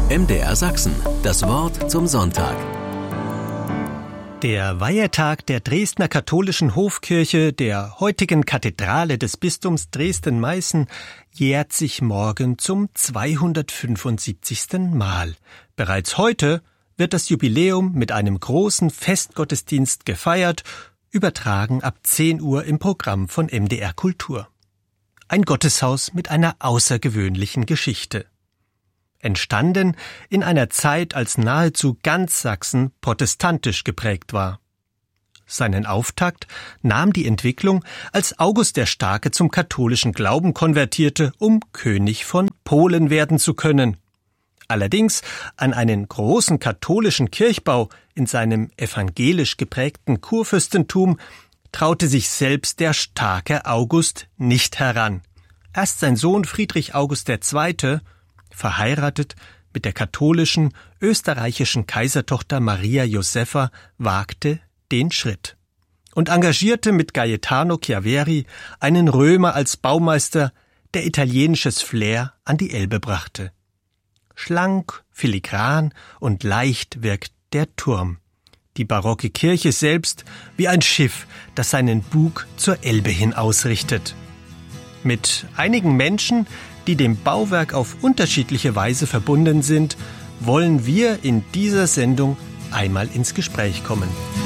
MDR Sachsen, das Wort zum Sonntag. Der Weihetag der Dresdner katholischen Hofkirche, der heutigen Kathedrale des Bistums Dresden-Meißen, jährt sich morgen zum 275. Mal. Bereits heute wird das Jubiläum mit einem großen Festgottesdienst gefeiert, übertragen ab 10 Uhr im Programm von MDR Kultur. Ein Gotteshaus mit einer außergewöhnlichen Geschichte. Entstanden in einer Zeit, als nahezu ganz Sachsen protestantisch geprägt war. Seinen Auftakt nahm die Entwicklung, als August der Starke zum katholischen Glauben konvertierte, um König von Polen werden zu können. Allerdings an einen großen katholischen Kirchbau in seinem evangelisch geprägten Kurfürstentum traute sich selbst der starke August nicht heran. Erst sein Sohn Friedrich August II., verheiratet mit der katholischen österreichischen Kaisertochter Maria Josepha, wagte den Schritt und engagierte mit Gaetano Chiaveri einen Römer als Baumeister, der italienisches Flair an die Elbe brachte. Schlank, filigran und leicht wirkt der Turm. Die barocke Kirche selbst wie ein Schiff, das seinen Bug zur Elbe hin ausrichtet. Mit einigen Menschen, die dem Bauwerk auf unterschiedliche Weise verbunden sind, wollen wir in dieser Sendung einmal ins Gespräch kommen.